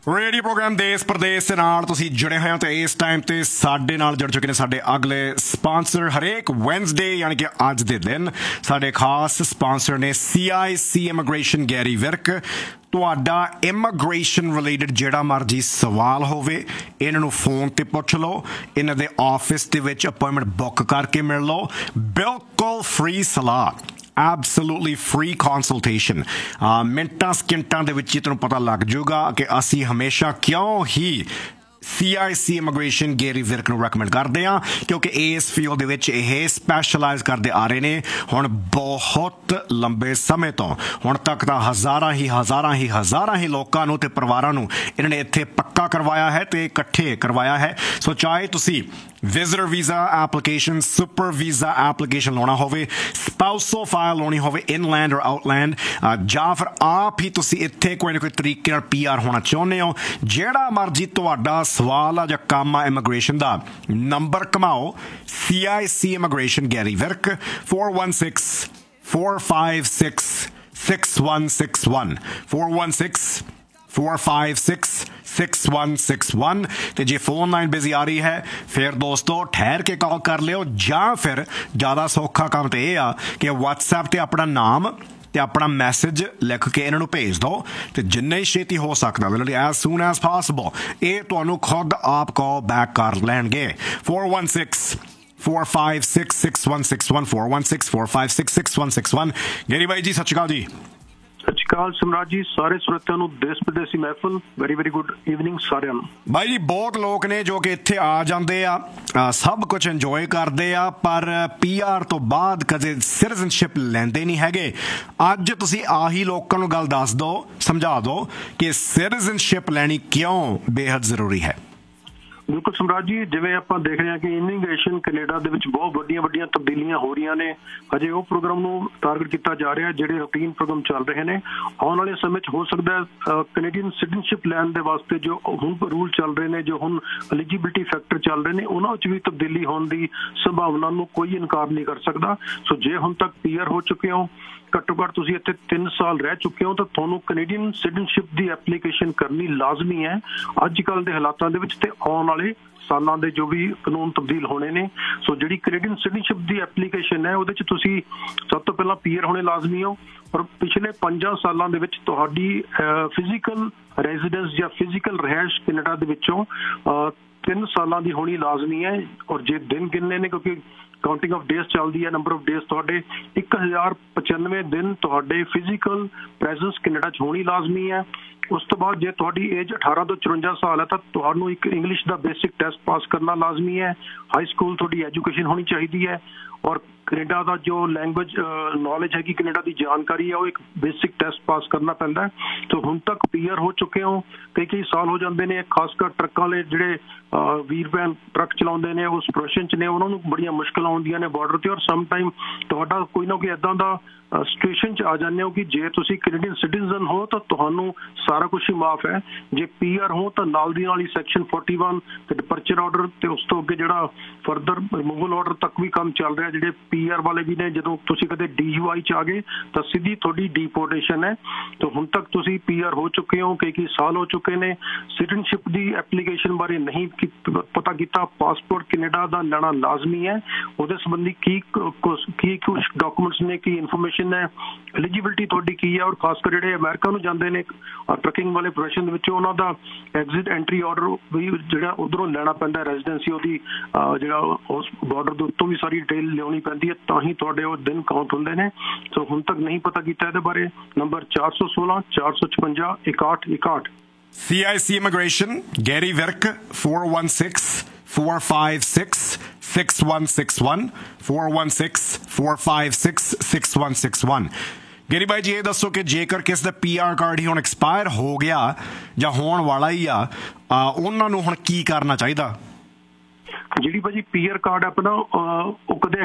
Radio programme ਦੇਸ਼ ਪ੍ਰਦੇਸ਼ ਦੇ ਨਾਲ ਤੁਸੀਂ ਜੁੜੇ ਹੋਏ ਹੋ ਤੇ ਇਸ ਟਾਈਮ ਤੇ ਸਾਡੇ ਨਾਲ ਜੁੜ ਚੁੱਕੇ ਨੇ ਸਾਡੇ ਅਗਲੇ ਸਪਾਂਸਰ। ਹਰੇਕ ਵੈਨਸਡੇ ਯਾਨੀ ਕਿ ਅੱਜ ਦੇ ਦਿਨ ਸਾਡੇ ਖਾਸ ਸਪਾਂਸਰ ਨੇ CIC ਇਮੀਗ੍ਰੇਸ਼ਨ ਗੈਰੀ ਵਿਰਕ। ਤੁਹਾਡਾ ਇਮੀਗ੍ਰੇਸ਼ਨ ਰਿਲੇਟਡ ਜਿਹੜਾ ਮਰਜ਼ੀ ਸਵਾਲ ਹੋਵੇ ਇਹਨਾਂ ਨੂੰ ਫੋਨ ਤੇ ਪੁੱਛ ਲਓ, ਇਹਨਾਂ ਦੇ ਆਫਿਸ ਦੇ ਵਿੱਚ ਅਪਾਇੰਟਮੈਂਟ ਬੁੱਕ ਕਰਕੇ ਮਿਲ ਲਓ। ਬਿਲਕੁਲ ਫ੍ਰੀ ਸਲਾਹ, ਐਬਸੋਲੂਟਲੀ ਫ੍ਰੀ ਕੰਸਲਟੇਸ਼ਨ। ਮਿੰਟਾਂ ਸਕਿੰਟਾਂ ਦੇ ਵਿੱਚ ਹੀ ਤੁਹਾਨੂੰ ਪਤਾ ਲੱਗ ਜਾਊਗਾ ਕਿ ਅਸੀਂ ਹਮੇਸ਼ਾ ਕਿਉਂ ਹੀ CIC ਇਮੀਗ੍ਰੇਸ਼ਨ ਗੈਰੀ ਵਿਰਕ ਨੂੰ ਰეკਮੈਂਡ ਕਰਦੇ ਹਾਂ, ਕਿਉਂਕਿ ਇਸ ਫੀਲਡ ਦੇ ਵਿੱਚ ਇਹ ਸਪੈਸ਼ਲਾਈਜ਼ ਕਰਦੇ ਆ ਰਹੇ ਨੇ ਹੁਣ ਬਹੁਤ ਲੰਬੇ ਸਮੇਂ ਤੋਂ। ਹੁਣ ਤੱਕ ਤਾਂ ਹਜ਼ਾਰਾਂ ਹੀ ਲੋਕਾਂ ਨੂੰ ਤੇ ਪਰਿਵਾਰਾਂ ਨੂੰ ਇਹਨਾਂ ਨੇ ਇੱਥੇ ਪੱਕਾ ਕਰਵਾਇਆ ਹੈ ਤੇ ਇਕੱਠੇ ਕਰਵਾਇਆ ਹੈ। ਸੋ ਚਾਹੇ ਤੁਸੀਂ visitor visa application, super visa application ਲਾਉਣਾ ਹੋਵੇ, ਸਪਾਊਸਲ ਫਾਈਲ ਲਾਉਣੀ ਹੋਵੇ ਇਨਲੈਂਡ ਔਰ ਆਊਟਲੈਂਡ, ਜਾਂ ਫਿਰ ਆਪ ਹੀ ਤੁਸੀਂ ਇੱਥੇ ਕੋਈ ਨਾ ਕੋਈ ਤਰੀਕੇ ਨਾਲ PR ਹੋਣਾ ਚਾਹੁੰਦੇ ਹੋ, ਜਿਹੜਾ ਮਰਜ਼ੀ ਤੁਹਾਡਾ ਸਵਾਲ ਆ ਜਾਂ ਕੰਮ ਆ ਇਮੀਗ੍ਰੇਸ਼ਨ ਦਾ, number ਘਮਾਓ CIC immigration Garry Virk 416-456-6161 416-456-6161। ਤੇ ਜੇ ਫੋਨ ਲਾਈਨ ਬਿਜ਼ੀ ਆ ਰਹੀ ਹੈ ਫਿਰ ਦੋਸਤੋ ਠਹਿਰ ਕੇ ਕਾਲ ਕਰ ਲਿਓ, ਜਾਂ ਫਿਰ ਜ਼ਿਆਦਾ ਸੌਖਾ ਕੰਮ ਤੇ ਇਹ ਆ ਕਿ WhatsApp ਤੇ ਆਪਣਾ ਨਾਮ ਤੇ ਆਪਣਾ ਮੈਸੇਜ ਲਿਖ ਕੇ ਇਹਨਾਂ ਨੂੰ ਭੇਜ ਦਿਓ ਤੇ ਜਿੰਨੇ ਹੀ ਛੇਤੀ ਹੋ ਸਕਦਾ ਐਜ਼ ਸੂਨ ਐਜ਼ ਪੋਸੀਬਲ ਇਹ ਤੁਹਾਨੂੰ ਖੁਦ ਆਪ ਕਾਲ ਬੈਕ ਕਰ ਲੈਣਗੇ। 416-456-6161 416-456-6161। ਗੈਰੀ ਬਾਈ ਜੀ ਸਤਿ ਸ਼੍ਰੀ ਅਕਾਲ ਜੀ। ਸਤਿ ਸ਼੍ਰੀ ਅਕਾਲ ਸਮਰਾਜ ਜੀ, ਸਾਰੇ ਸਰੋਤਿਆਂ ਨੂੰ ਦੇਸ਼ ਵਿਦੇਸ਼ੀ ਮਹਿਫਲ ਵੈਰੀ ਗੁੱਡ ਈਵਨਿੰਗ ਸਾਰਿਆਂ ਨੂੰ। ਬਾਈ ਜੀ ਬਹੁਤ ਲੋਕ ਨੇ ਜੋ ਕਿ ਇੱਥੇ ਆ ਜਾਂਦੇ ਆ, ਸਭ ਕੁਝ ਇੰਜੋਏ ਕਰਦੇ ਆ, ਪਰ PR ਤੋਂ ਬਾਅਦ ਕਦੇ ਸਿਟੀਜ਼ਨਸ਼ਿਪ ਲੈਂਦੇ ਨਹੀਂ ਹੈਗੇ। ਅੱਜ ਤੁਸੀਂ ਆਹੀ ਲੋਕਾਂ ਨੂੰ ਗੱਲ ਦੱਸ ਦਿਓ, ਸਮਝਾ ਦਿਓ ਕਿ ਸਿਟੀਜ਼ਨਸ਼ਿਪ ਲੈਣੀ ਕਿਉਂ ਬੇਹੱਦ ਜ਼ਰੂਰੀ ਹੈ। ਬਿਲਕੁਲ ਸਮਰਾਜ ਜੀ, ਜਿਵੇਂ ਆਪਾਂ ਦੇਖ ਰਹੇ ਹਾਂ ਕਿ ਇਮੀਗ੍ਰੇਸ਼ਨ ਕੈਨੇਡਾ ਦੇ ਵਿੱਚ ਬਹੁਤ ਵੱਡੀਆਂ ਤਬਦੀਲੀਆਂ ਹੋ ਰਹੀਆਂ ਨੇ। ਹਜੇ ਉਹ ਪ੍ਰੋਗਰਾਮ ਨੂੰ ਟਾਰਗੇਟ ਕੀਤਾ ਜਾ ਰਿਹਾ ਜਿਹੜੇ ਰੂਟੀਨ ਪ੍ਰੋਗਰਾਮ ਚੱਲ ਰਹੇ ਨੇ। ਆਉਣ ਵਾਲੇ ਸਮੇਂ 'ਚ ਹੋ ਸਕਦਾ ਕੈਨੇਡੀਅਨ ਸਿਟੀਜ਼ਨਸ਼ਿਪ ਲੈਣ ਦੇ ਵਾਸਤੇ ਜੋ ਹੁਣ ਰੂਲ ਚੱਲ ਰਹੇ ਨੇ, ਜੋ ਹੁਣ ਐਲੀਜੀਬਿਲਿਟੀ ਫੈਕਟਰ ਚੱਲ ਰਹੇ ਨੇ, ਉਹਨਾਂ ਵਿੱਚ ਵੀ ਤਬਦੀਲੀ ਹੋਣ ਦੀ ਸੰਭਾਵਨਾ ਨੂੰ ਕੋਈ ਇਨਕਾਰ ਨਹੀਂ ਕਰ ਸਕਦਾ। ਸੋ ਜੇ ਹੁਣ ਤੱਕ PR ਹੋ ਚੁੱਕੇ ਹੋ, ਘੱਟੋ ਘੱਟ ਤੁਸੀਂ ਇੱਥੇ 3 ਸਾਲ ਰਹਿ ਚੁੱਕੇ ਹੋ, ਤਾਂ ਤੁਹਾਨੂੰ ਕੈਨੇਡੀਅਨ ਸਿਟੀਜ਼ਨਸ਼ਿਪ ਦੀ ਐਪਲੀਕੇਸ਼ਨ ਕਰਨੀ ਲਾਜ਼ਮੀ ਹੈ ਅੱਜ ਕੱਲ੍ਹ ਦੇ ਹਾਲਾਤਾਂ ਦੇ ਵਿੱਚ ਤੇ ਆਉਣ ਵਾਲੇ ਸਾਲਾਂ ਦੇ ਜੋ ਵੀ ਕਾਨੂੰਨ ਤਬਦੀਲ ਹੋਣੇ ਨੇ। ਸੋ ਜਿਹੜੀ ਕੈਨੇਡੀਅਨ ਸਿਟੀਜ਼ਨਸ਼ਿਪ ਦੀ ਐਪਲੀਕੇਸ਼ਨ ਹੈ ਉਹਦੇ 'ਚ ਤੁਸੀਂ ਸਭ ਤੋਂ ਪਹਿਲਾਂ PR ਹੋਣੇ ਲਾਜ਼ਮੀ ਹੋ, ਔਰ ਪਿਛਲੇ 5 ਸਾਲਾਂ ਦੇ ਵਿੱਚ ਤੁਹਾਡੀ ਫਿਜ਼ੀਕਲ ਰੈਜ਼ੀਡੈਂਸ ਜਾਂ ਫਿਜ਼ੀਕਲ ਰਿਹਾਇਸ਼ ਕੈਨੇਡਾ ਦੇ ਵਿੱਚੋਂ 3 ਸਾਲਾਂ ਦੀ ਹੋਣੀ ਲਾਜ਼ਮੀ ਹੈ। ਔਰ ਜੇ ਦਿਨ ਗਿਣਨੇ ਨੇ, ਕਿਉਂਕਿ ਕਾਊਂਟਿੰਗ ਆਫ ਡੇਜ਼ ਚੱਲਦੀ ਹੈ, ਨੰਬਰ ਆਫ ਡੇਜ਼, ਤੁਹਾਡੇ 1095 ਦਿਨ ਤੁਹਾਡੇ ਫਿਜ਼ੀਕਲ ਪ੍ਰੈਜ਼ੈਂਸ ਕੈਨੇਡਾ 'ਚ ਹੋਣੀ ਲਾਜ਼ਮੀ ਹੈ। ਉਸ ਤੋਂ ਬਾਅਦ ਜੇ ਤੁਹਾਡੀ ਏਜ 18 ਤੋਂ 54 ਸਾਲ ਹੈ ਤਾਂ ਤੁਹਾਨੂੰ ਇੱਕ ਇੰਗਲਿਸ਼ ਦਾ ਬੇਸਿਕ ਟੈਸਟ ਪਾਸ ਕਰਨਾ ਲਾਜ਼ਮੀ ਹੈ। ਹਾਈ ਸਕੂਲ ਤੁਹਾਡੀ ਐਜੂਕੇਸ਼ਨ ਹੋਣੀ ਚਾਹੀਦੀ ਹੈ, ਔਰ ਕੈਨੇਡਾ ਦਾ ਜੋ ਲੈਂਗੁਏਜ ਨੌਲੇਜ ਹੈਗੀ, ਕੈਨੇਡਾ ਦੀ ਜਾਣਕਾਰੀ ਹੈ, ਉਹ ਇੱਕ ਬੇਸਿਕ ਟੈਸਟ ਪਾਸ ਕਰਨਾ ਪੈਂਦਾ ਹੈ। ਤਾਂ ਹੁਣ ਤੱਕ PR ਹੋ ਚੁੱਕੇ ਹੋ, ਕਈ ਸਾਲ ਹੋ ਜਾਂਦੇ ਨੇ, ਖਾਸ ਕਰ ਟਰੱਕਾਂ ਵਾਲੇ ਜਿਹੜੇ ਵੀਰ ਭੈਣ ਟਰੱਕ ਚਲਾਉਂਦੇ ਨੇ ਉਸ ਪ੍ਰੋਫੈਸ਼ਨ 'ਚ ਨੇ, ਉਹਨਾਂ ਨੂੰ ਬੜੀਆਂ ਮੁਸ਼ਕਿਲਾਂ ਆਉਂਦੀਆਂ ਨੇ ਬਾਰਡਰ 'ਤੇ। ਔਰ ਸਮ ਟਾਈਮ ਤੁਹਾਡਾ ਕੋਈ ਨਾ ਕੋਈ ਇੱਦਾਂ ਦਾ ਸਿਚੁਏਸ਼ਨ 'ਚ ਆ ਜਾਂਦੇ ਹੋ ਕਿ ਜੇ ਤੁਸੀਂ ਕੈਨੇਡੀਅਨ ਸਿਟੀਜ਼ਨ ਹੋ ਤਾਂ ਤੁਹਾਨੂੰ ਸਾਰਾ ਕੁਛ ਹੀ ਮਾਫ ਹੈ। ਜੇ PR ਹੋ ਤਾਂ ਨਾਲ ਦੀ ਨਾਲ ਹੀ ਸੈਕਸ਼ਨ 41 ਤੇ ਡਿਪਰਚਰ ਆਰਡਰ ਤੇ ਉਸ ਤੋਂ ਅੱਗੇ ਜਿਹੜਾ ਫਰਦਰ ਰਿਮੂਵਲ ਆਰਡਰ ਤੱਕ ਵੀ ਕੰਮ ਚੱਲ ਰਿਹਾ। ਜਿਹੜੇ PR ਵਾਲੇ ਵੀ ਨੇ, ਜਦੋਂ ਤੁਸੀਂ ਕਦੇ DUI 'ਚ ਆ ਗਏ ਤਾਂ ਸਿੱਧੀ ਤੁਹਾਡੀ ਡੀਪੋਰਟੇਸ਼ਨ ਹੈ। ਤਾਂ ਹੁਣ ਤੱਕ ਤੁਸੀਂ PR ਹੋ ਚੁੱਕੇ ਹੋ, ਕਈ ਸਾਲ ਹੋ ਚੁੱਕੇ ਨੇ, ਸਿਟੀਜ਼ਨਸ਼ਿਪ ਦੀ ਐਪਲੀਕੇਸ਼ਨ ਬਾਰੇ ਨਹੀਂ ਪਤਾ ਕੀਤਾ, ਪਾਸਪੋਰਟ ਕੈਨੇਡਾ ਦਾ ਲੈਣਾ ਲਾਜ਼ਮੀ ਹੈ। ਉਹਦੇ ਸੰਬੰਧੀ ਕੀ ਕੁਛ ਡਾਕੂਮੈਂਟਸ ਨੇ, ਕੀ ਇਨਫੋਰਮੇਸ਼ਨ ਹੈ, ਐਲੀਜੀਬਿਲਿਟੀ ਤੁਹਾਡੀ ਕੀ ਹੈ। ਔਰ ਖਾਸ ਕਰ ਜਿਹੜੇ ਅਮਰੀਕਾ ਨੂੰ ਜਾਂਦੇ ਨੇ ਟਰੱਕਿੰਗ ਵਾਲੇ ਪ੍ਰੋਫੈਸ਼ਨ ਦੇ ਵਿੱਚ, ਉਹਨਾਂ ਦਾ ਐਗਜ਼ਿਟ ਐਂਟਰੀ ਆਰਡਰ ਵੀ ਜਿਹੜਾ ਉੱਧਰੋਂ ਲੈਣਾ ਪੈਂਦਾ, ਰੈਜ਼ੀਡੈਂਸੀ ਉਹਦੀ ਜਿਹੜਾ ਉਸ ਬਾਰਡਰ ਦੇ ਉੱਤੋਂ ਵੀ ਸਾਰੀ ਡਿਟੇਲ ਲਿਆਉਣੀ ਪੈਂਦੀ ਹੈ, ਤਾਂ ਹੀ ਤੁਹਾਡੇ ਉਹ ਦਿਨ ਕਾਊਂਟ ਹੁੰਦੇ ਨੇ। ਸੋ ਹੁਣ ਤੱਕ ਨਹੀਂ ਪਤਾ ਕੀਤਾ ਇਹਦੇ ਬਾਰੇ, number 416-456-6161। CIC immigration Garry Virk 416-456-6161 416-456-6161। Garry ਬਾਈ ਜੀ ਇਹ ਦੱਸੋ ਕਿ ਜੇਕਰ ਕਿਸੇ ਦਾ PR ਕਾਰਡ ਹੀ ਹੁਣ ਐਕਸਪਾਇਰ ਹੋ ਗਿਆ ਜਾਂ ਹੋਣ ਵਾਲਾ ਹੀ ਆ, ਉਹਨਾਂ ਨੂੰ ਹੁਣ ਕੀ ਕਰਨਾ ਚਾਹੀਦਾ? ਜਿਹੜੀ ਭਾਜੀ PR ਕਾਰਡ ਆਪਣਾ ਉਹ ਕਦੇ